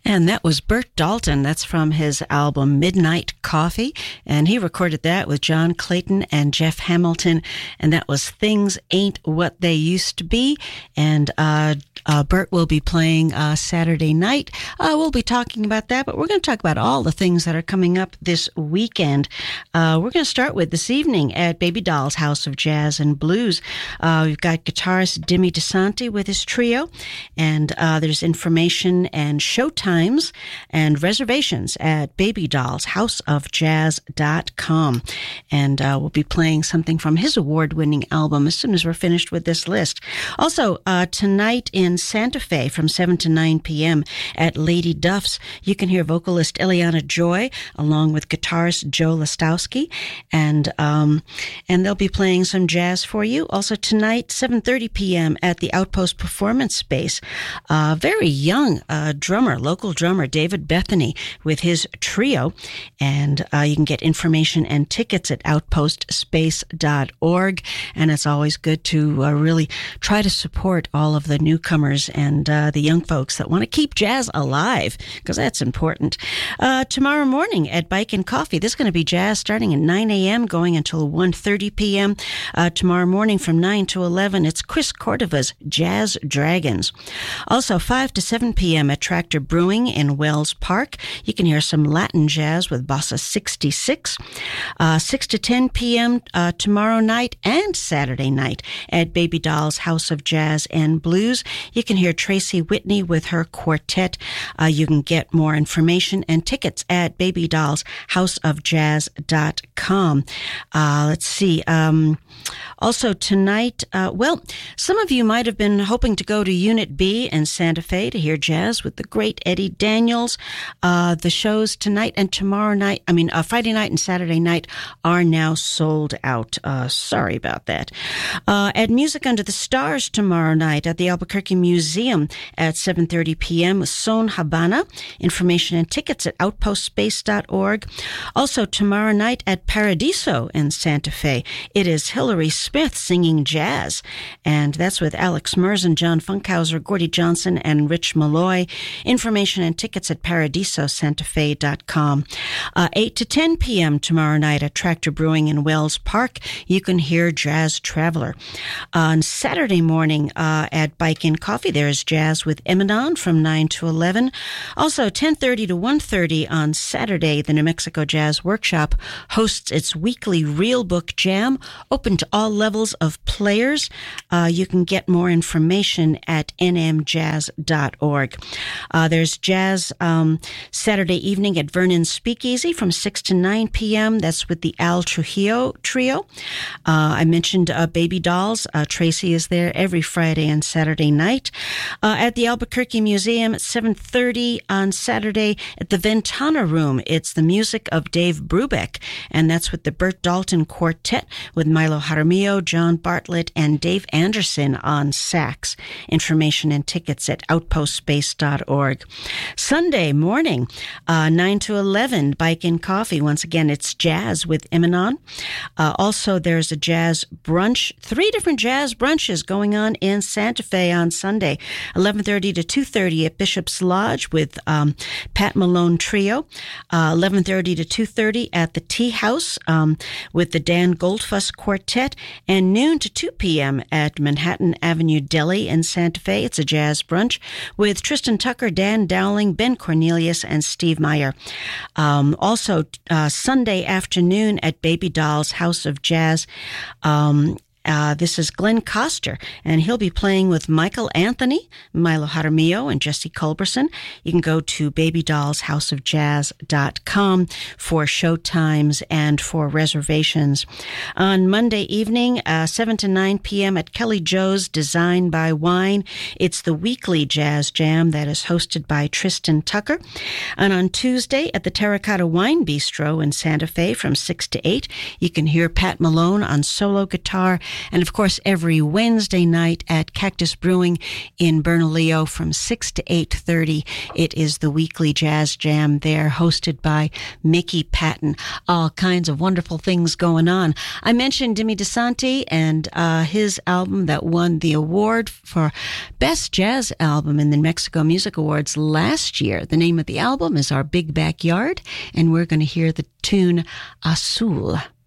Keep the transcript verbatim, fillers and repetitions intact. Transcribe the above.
And that was Bert Dalton. That's from his album Midnight Coffee. And he recorded that with John Clayton and Jeff Hamilton. And that was Things Ain't What They Used to Be. And uh, uh, Bert will be playing uh, Saturday night. Uh, we'll be talking about that, but we're going to talk about all the things that are coming up this weekend. Uh, we're going to start with this evening at Baby Doll's House of Jazz and Blues. Uh, we've got guitarist Demi DeSanti with his trio. And uh, there's information and showtime times and reservations at baby dolls house of jazz dot com. And uh, we'll be playing something from his award-winning album as soon as we're finished with this list. Also, uh, tonight in Santa Fe from seven to nine p.m. at Lady Duff's, you can hear vocalist Eliana Joy along with guitarist Joe Lastowski. And, um, and they'll be playing some jazz for you. Also tonight, seven thirty p.m. at the Outpost Performance Space. Uh, very young uh, drummer, local drummer David Bethany with his trio, and uh, you can get information and tickets at outpost space dot org. And it's always good to uh, really try to support all of the newcomers and uh, the young folks that want to keep jazz alive, because that's important. Uh, tomorrow morning at Bike and Coffee, there's going to be jazz starting at nine a.m. going until one thirty p.m. Uh, tomorrow morning from nine to eleven, it's Chris Cordova's Jazz Dragons. Also five to seven p.m. at Tractor Brewing in Wells Park. You can hear some Latin jazz with Bossa sixty-six. Uh, six to ten p.m. Uh, tomorrow night and Saturday night at Baby Doll's House of Jazz and Blues. You can hear Tracy Whitney with her quartet. Uh, you can get more information and tickets at baby dolls house of jazz dot com. Uh, let's see. Um, also tonight, uh, well, some of you might have been hoping to go to Unit B in Santa Fe to hear jazz with the great Eddie Daniels. Uh, the shows tonight and tomorrow night, I mean, uh, Friday night and Saturday night are now sold out. Uh, sorry about that. Uh, at Music Under the Stars tomorrow night at the Albuquerque Museum at seven thirty p.m. with Son Habana. Information and tickets at outpost space dot org. Also tomorrow night at Paradiso in Santa Fe, it is Hillary Smith singing jazz. And that's with Alex Merzen, John Funkhauser, Gordie Johnson, and Rich Malloy. Information and tickets at paradiso santa fe dot com. Uh, eight to ten p.m. tomorrow night at Tractor Brewing in Wells Park, you can hear Jazz Traveler. On Saturday morning uh, at Bike and Coffee, there is jazz with Eminon from nine to eleven. Also, ten thirty to one thirty on Saturday, the New Mexico Jazz Workshop hosts its weekly Real Book Jam, open to all levels of players. Uh, you can get more information at n m jazz dot org. Uh, there's jazz um, Saturday evening at Vernon's Speakeasy from six to nine p.m. That's with the Al Trujillo Trio. Uh, I mentioned uh, Baby Dolls. Uh, Tracy is there every Friday and Saturday night. Uh, at the Albuquerque Museum at seven thirty on Saturday at the Ventana Room, it's the music of Dave Brubeck, and that's with the Bert Dalton Quartet with Milo Jaramillo, John Bartlett, and Dave Anderson on sax. Information and tickets at outpost space dot org. Sunday morning, uh, nine to eleven, Bike and Coffee. Once again, it's jazz with Eminon. Uh, also, there's a jazz brunch, three different jazz brunches going on in Santa Fe on Sunday, eleven thirty to two thirty at Bishop's Lodge with um, Pat Malone Trio, uh, eleven thirty to two thirty at the Tea House um, with the Dan Goldfuss Quartet, and noon to two p.m. at Manhattan Avenue Deli in Santa Fe. It's a jazz brunch with Tristan Tucker, Dan Dowling, Ben Cornelius, and Steve Meyer. Um, also, uh, Sunday afternoon at Baby Doll's House of Jazz, um, Uh, this is Glenn Coster, and he'll be playing with Michael Anthony, Milo Jaramillo, and Jesse Culberson. You can go to baby dolls house of jazz dot com for show times and for reservations. On Monday evening, uh, seven to nine p.m. at Kelly Joe's Design by Wine, it's the weekly jazz jam that is hosted by Tristan Tucker. And on Tuesday at the Terracotta Wine Bistro in Santa Fe from six to eight, you can hear Pat Malone on solo guitar And of course, every Wednesday night at Cactus Brewing in Bernalillo from six to eight thirty, it is the weekly jazz jam there, hosted by Mickey Patton. All kinds of wonderful things going on. I mentioned Dimi DeSanti and uh, his album that won the award for Best Jazz Album in the Mexico Music Awards last year. The name of the album is Our Big Backyard, and we're going to hear the tune Azul.